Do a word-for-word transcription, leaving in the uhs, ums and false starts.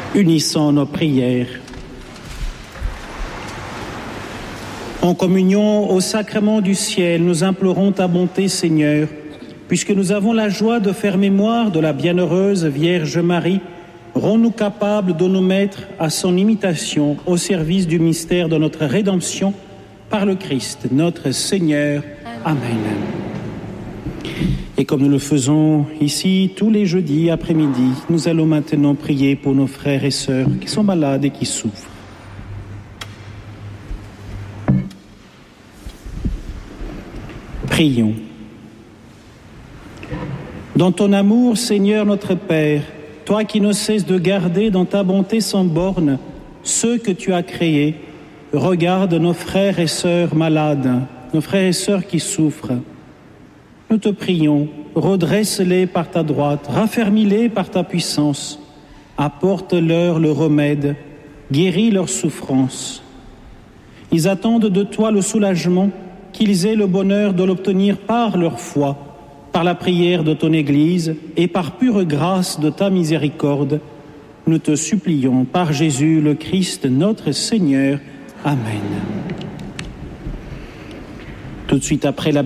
Unissons nos prières. En communion au sacrement du ciel, nous implorons ta bonté, Seigneur, puisque nous avons la joie de faire mémoire de la bienheureuse Vierge Marie. Rends-nous capables de nous mettre à son imitation au service du mystère de notre rédemption par le Christ, notre Seigneur. Amen. Et comme nous le faisons ici tous les jeudis après-midi, nous allons maintenant prier pour nos frères et sœurs qui sont malades et qui souffrent. Prions. Dans ton amour, Seigneur notre Père, toi qui ne cesses de garder dans ta bonté sans borne ceux que tu as créés, regarde nos frères et sœurs malades, nos frères et sœurs qui souffrent. Nous te prions, redresse-les par ta droite, raffermis-les par ta puissance, apporte-leur le remède, guéris leurs souffrances. Ils attendent de toi le soulagement, qu'ils aient le bonheur de l'obtenir par leur foi, par la prière de ton Église et par pure grâce de ta miséricorde. Nous te supplions par Jésus le Christ, notre Seigneur. Amen. Tout de suite après la